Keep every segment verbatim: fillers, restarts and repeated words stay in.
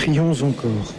Prions encore.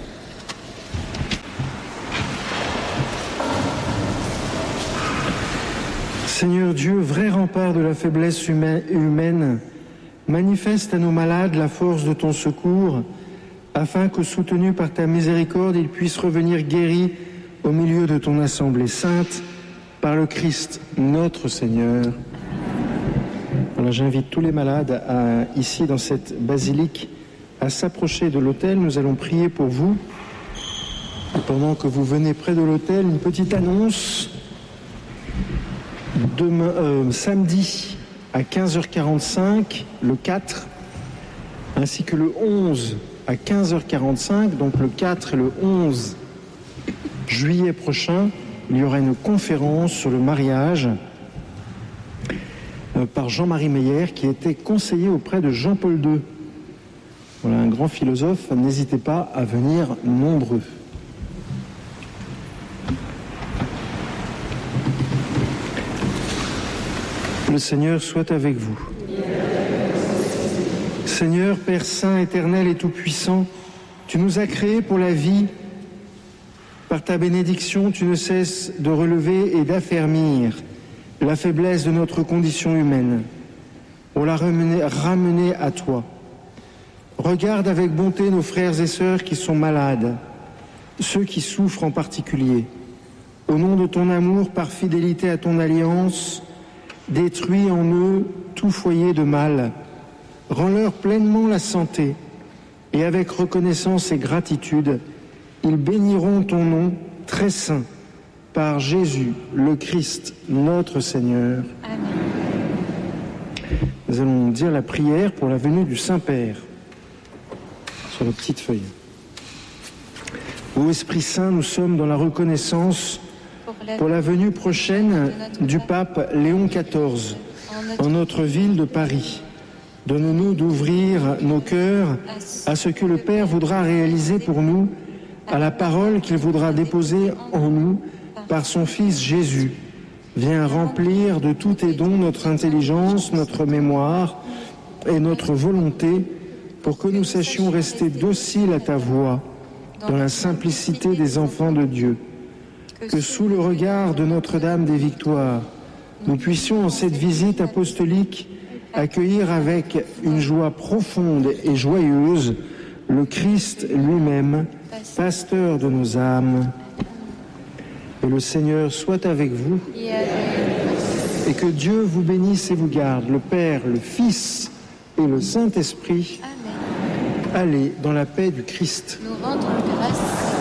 Seigneur Dieu, vrai rempart de la faiblesse humaine, manifeste à nos malades la force de ton secours, afin que, soutenus par ta miséricorde, ils puissent revenir guéris au milieu de ton assemblée sainte, par le Christ, notre Seigneur. Alors j'invite tous les malades à, ici dans cette basilique à s'approcher de l'autel. Nous allons prier pour vous. Et pendant que vous venez près de l'autel, une petite annonce. Demain, euh, samedi à quinze heures quarante-cinq, le quatre, ainsi que le onze à quinze heures quarante-cinq, donc le quatre et le onze juillet prochain, il y aura une conférence sur le mariage euh, par Jean-Marie Meyer, qui était conseiller auprès de Jean-Paul deux. Voilà, un grand philosophe. N'hésitez pas à venir nombreux. Le Seigneur soit avec vous. Seigneur, Père Saint, éternel et tout-puissant, tu nous as créés pour la vie. Par ta bénédiction, tu ne cesses de relever et d'affermir la faiblesse de notre condition humaine pour la ramener, ramener à toi. Regarde avec bonté nos frères et sœurs qui sont malades, ceux qui souffrent en particulier. Au nom de ton amour, par fidélité à ton alliance, détruis en eux tout foyer de mal. Rends-leur pleinement la santé, et avec reconnaissance et gratitude, ils béniront ton nom très saint, par Jésus, le Christ, notre Seigneur. Amen. Nous allons dire la prière pour la venue du Saint-Père, sur la petite feuille. Ô Esprit Saint, nous sommes dans la reconnaissance pour la venue prochaine du pape Léon quatorze en notre ville de Paris. Donne-nous d'ouvrir nos cœurs à ce que le Père voudra réaliser pour nous, à la parole qu'il voudra déposer en nous par son Fils Jésus. Viens remplir de tous tes dons notre intelligence, notre mémoire et notre volonté pour que nous sachions rester dociles à ta voix dans la simplicité des enfants de Dieu. Que sous le regard de Notre-Dame des Victoires, nous puissions en cette visite apostolique accueillir avec une joie profonde et joyeuse le Christ lui-même, pasteur de nos âmes. Et le Seigneur soit avec vous, et que Dieu vous bénisse et vous garde, le Père, le Fils et le Saint-Esprit. Amen. Allez dans la paix du Christ. Nous rendons grâce.